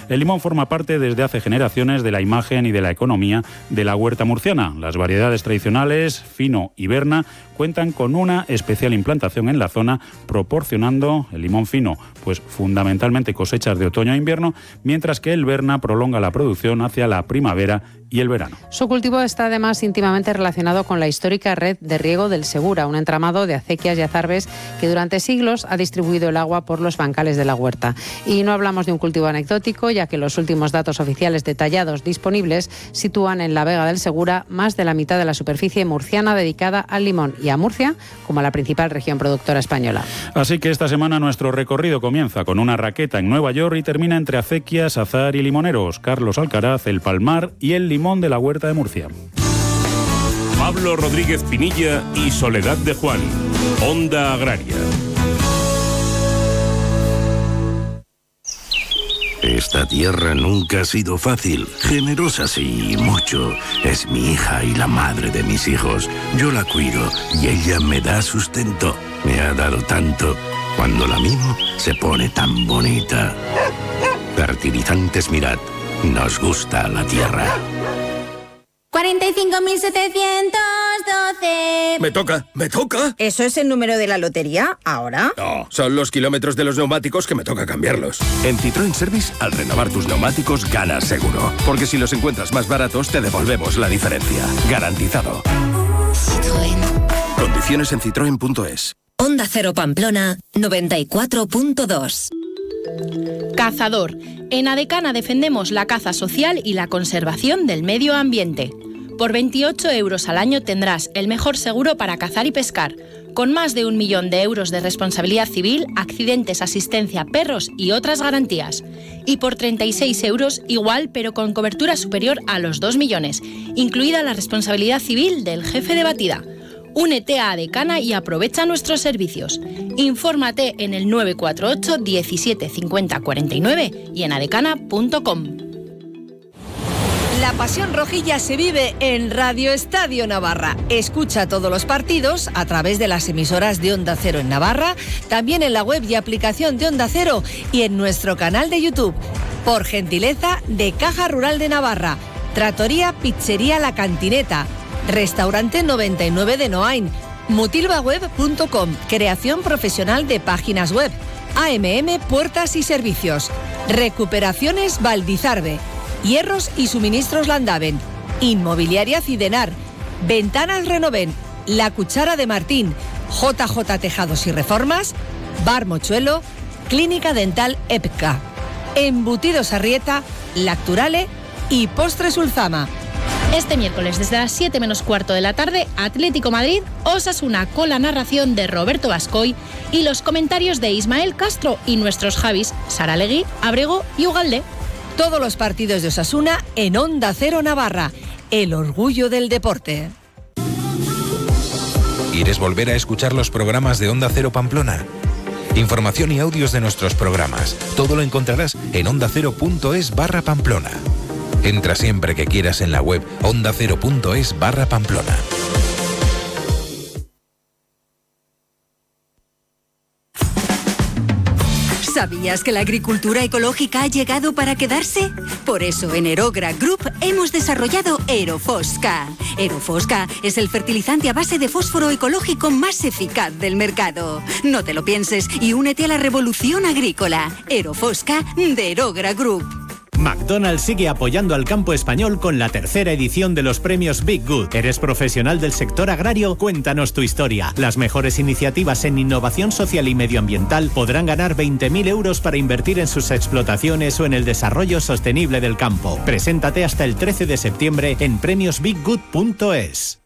El limón forma parte desde hace generaciones de la imagen y de la economía de la huerta murciana. Las variedades tradicionales, Fino y Berna, cuentan con una especial implantación en la zona, proporcionando el limón fino, pues fundamentalmente cosechas de otoño e invierno, mientras que el Berna prolonga la producción hacia la primavera y el verano. Su cultivo está además íntimamente relacionado con la histórica red de riego del Segura, un entramado de acequias y azarbes que durante siglos ha distribuido el agua por los bancales de la huerta. Y no hablamos de un cultivo anecdótico, ya que los últimos datos oficiales detallados disponibles sitúan en la Vega del Segura más de la mitad de la superficie murciana dedicada al limón, y a Murcia como a la principal región productora española. Así que esta semana nuestro recorrido comienza con una raqueta en Nueva York y termina entre acequias, azar y limoneros, Carlos Alcaraz, el Palmar y el limón de la huerta de Murcia. Pablo Rodríguez Pinilla y Soledad de Juan, Onda Agraria. Esta tierra nunca ha sido fácil, generosa sí, mucho. Es mi hija y la madre de mis hijos. Yo la cuido y ella me da sustento. Me ha dado tanto. Cuando la mimo, se pone tan bonita. Fertilizantes Mirad, nos gusta la tierra. 45.712. Me toca. ¿Eso es el número de la lotería ahora? No, son los kilómetros de los neumáticos que me toca cambiarlos. En Citroën Service, al renovar tus neumáticos, ganas seguro. Porque si los encuentras más baratos, te devolvemos la diferencia. Garantizado. Citroën. Condiciones en citroen.es. Onda Cero Pamplona, 94.2. Cazador. En Adecana defendemos la caza social y la conservación del medio ambiente. Por 28 euros al año tendrás el mejor seguro para cazar y pescar, con más de 1 millón de euros de responsabilidad civil, accidentes, asistencia, perros y otras garantías. Y por 36 euros igual, pero con cobertura superior a los 2 millones, incluida la responsabilidad civil del jefe de batida. Únete a Adecana y aprovecha nuestros servicios. Infórmate en el 948 17 50 49 y en adecana.com. La pasión rojilla se vive en Radio Estadio Navarra. Escucha todos los partidos a través de las emisoras de Onda Cero en Navarra, también en la web y aplicación de Onda Cero y en nuestro canal de YouTube. Por gentileza de Caja Rural de Navarra, Trattoria Pizzería La Cantineta, Restaurante 99 de Noain, mutilvaweb.com, creación profesional de páginas web, AMM Puertas y Servicios, Recuperaciones Valdizarbe, Hierros y Suministros Landaven, Inmobiliaria Cidenar, Ventanas Renoven, La Cuchara de Martín, JJ Tejados y Reformas, Bar Mochuelo, Clínica Dental EPCA, Embutidos Arrieta, Lacturale y Postres Ulzama. Este miércoles desde las 7 menos cuarto de la tarde, Atlético Madrid, Osasuna, con la narración de Roberto Bascoy y los comentarios de Ismael Castro y nuestros Javis, Saralegui, Abrego y Ugalde. Todos los partidos de Osasuna en Onda Cero Navarra, el orgullo del deporte. ¿Quieres volver a escuchar los programas de Onda Cero Pamplona? Información y audios de nuestros programas. Todo lo encontrarás en ondacero.es/Pamplona. Entra siempre que quieras en la web ondacero.es/Pamplona. ¿Sabías que la agricultura ecológica ha llegado para quedarse? Por eso en Erogra Group hemos desarrollado Erofosca. Erofosca es el fertilizante a base de fósforo ecológico más eficaz del mercado. No te lo pienses y únete a la revolución agrícola. Erofosca de Erogra Group. McDonald's sigue apoyando al campo español con la tercera edición de los premios Big Good. ¿Eres profesional del sector agrario? Cuéntanos tu historia. Las mejores iniciativas en innovación social y medioambiental podrán ganar 20.000 euros para invertir en sus explotaciones o en el desarrollo sostenible del campo. Preséntate hasta el 13 de septiembre en premiosbiggood.es.